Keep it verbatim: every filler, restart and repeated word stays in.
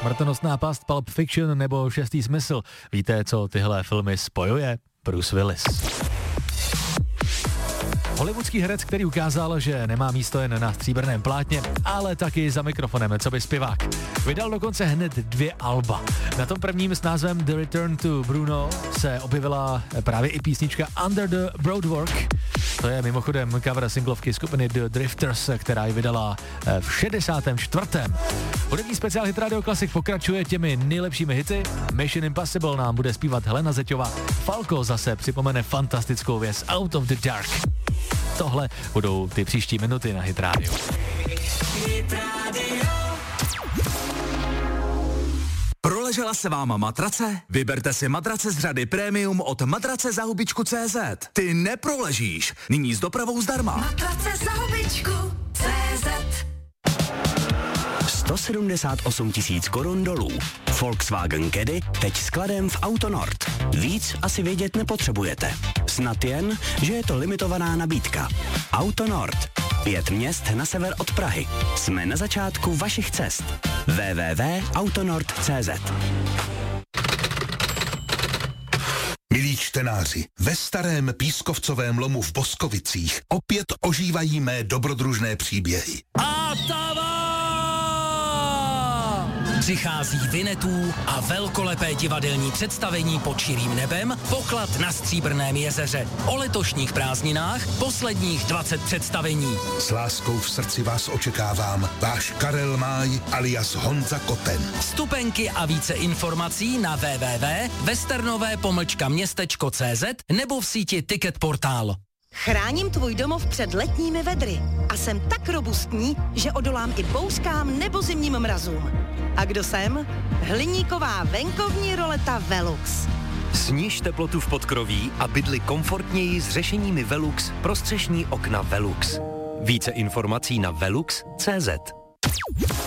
Smrtonosná past, Pulp Fiction nebo Šestý smysl. Víte, co tyhle filmy spojuje? Bruce Willis. Hollywoodský herec, který ukázal, že nemá místo jen na stříbrném plátně, ale taky za mikrofonem, co by zpěvák. Vydal dokonce hned dvě alba. Na tom prvním s názvem The Return to Bruno se objevila právě i písnička Under the Boardwalk. To je mimochodem cover singlovky skupiny The Drifters, která ji vydala v šedesátém čtvrtém Hudební speciál Hit Radio Classic pokračuje těmi nejlepšími hity. Mission Impossible nám bude zpívat Helena Zeťová. Falco zase připomene fantastickou věc Out of the Dark. Tohle budou ty příští minuty na Hit Radio. Hit Radio. Proležela se vám matrace? Vyberte si matrace z řady Premium od matrace za hubičku tečka cé zet. Ty neproležíš. Nyní s dopravou zdarma. Matrace za hubičku tečka cé zet. sto sedmdesát osm tisíc korun dolů. Volkswagen Caddy teď skladem v Autonord. Víc asi vědět nepotřebujete. Snad jen, že je to limitovaná nabídka. Autonord. Pět měst na sever od Prahy. Jsme na začátku vašich cest. w w w tečka autonord tečka cé zet. Milí čtenáři, ve starém pískovcovém lomu v Boskovicích opět ožívají mé dobrodružné příběhy. A tava! Přichází Vinetů a velkolepé divadelní představení pod širým nebem, Poklad na Stříbrném jezeře. O letošních prázdninách posledních dvacet představení. S láskou v srdci vás očekávám, váš Karel Máj alias Honza Koten. Vstupenky a více informací na w w w tečka westernové pomlčka městečko tečka cé zet nebo v síti Ticket Portál. Chráním tvůj domov před letními vedry a jsem tak robustní, že odolám i bouřkám nebo zimním mrazům. A kdo jsem? Hliníková venkovní roleta Velux. Sniž teplotu v podkroví a bydli komfortněji s řešeními Velux pro střešní okna Velux. Více informací na velux tečka cé zet.